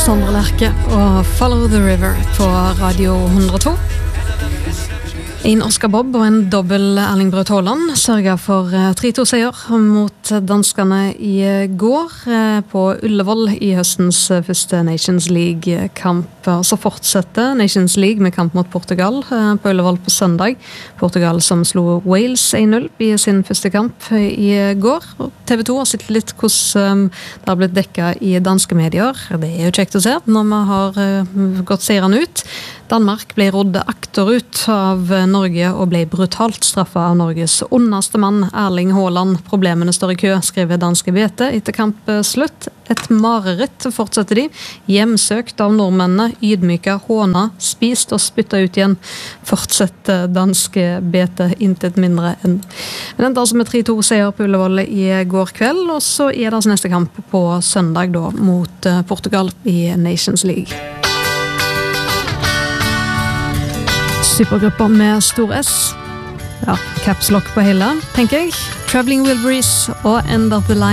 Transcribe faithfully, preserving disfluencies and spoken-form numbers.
Sondre Lerche og Follow the River på Radio hundre og to. En Oscar Bob og en dobbel Erling Braut Haaland sørget for tre to seier mot danskene i går på Ullevål i høstens første Nations League-kamp. Så fortsetter Nations League med kamp mot Portugal på Ullevål på søndag. Portugal som slo Wales en null i sin første kamp i går. T V to har sett litt hvordan det har blitt dekket i danske medier. Det er jo kjekt å se når vi har gått seirene ut. Danmark ble rodd akterut av Norge og ble brutalt straffet av Norges ondeste mann, Erling Haaland. Problemene står i kø, skriver danske B T etter kampslutt. Et mareritt fortsetter de. Hjemsøkt av nordmennene, ydmyka, håna, spist og spyttet ut igjen. Fortsetter danske B T intet mindre enn. Men den tar som med tre to seier på Ullevål i går kveld, og så er det altså neste kamp på søndag da, mot Portugal i Nations League. Supergrupper med stor S. Ja, caps lock på hele, tenker jeg. Traveling Wilburys og End of the Line.